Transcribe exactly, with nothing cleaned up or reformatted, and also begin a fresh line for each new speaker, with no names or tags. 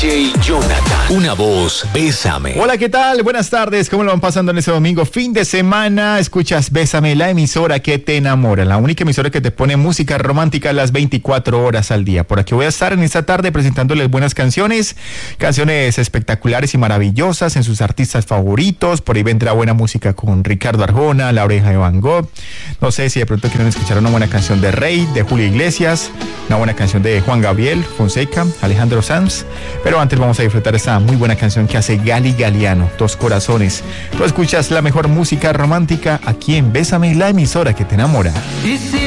J Jonathan. Una voz, Bésame.
Hola, ¿qué tal? Buenas tardes. ¿Cómo lo van pasando en este domingo? Fin de semana. Escuchas Bésame, la emisora que te enamora. La única emisora que te pone música romántica las veinticuatro horas al día. Por aquí voy a estar en esta tarde presentándoles buenas canciones. Canciones espectaculares y maravillosas en sus artistas favoritos. Por ahí vendrá buena música con Ricardo Arjona, La Oreja de Van Gogh. No sé si de pronto quieren escuchar una buena canción de Rey, de Julio Iglesias. Una buena canción de Juan Gabriel, Fonseca, Alejandro Sanz. Pero antes vamos a disfrutar esta muy buena canción que hace Gali Galiano, Dos Corazones. Tú escuchas la mejor música romántica aquí en Bésame, la emisora que te enamora.